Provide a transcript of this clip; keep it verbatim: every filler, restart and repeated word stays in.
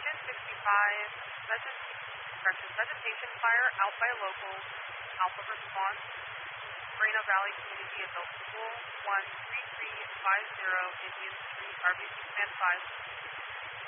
Unit sixty-five, veget- correction, vegetation fire out by locals, Alpha response, Moreno Valley Community Adult School, one three three five zero Indian Street, R B C Command five.